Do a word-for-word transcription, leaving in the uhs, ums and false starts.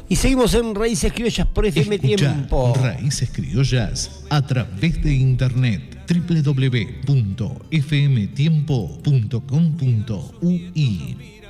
Y seguimos en Raíces Criollas por F M Escuchá Tiempo. Raíces Criollas a través de internet doble u doble u doble u punto f m tiempo punto com punto u i.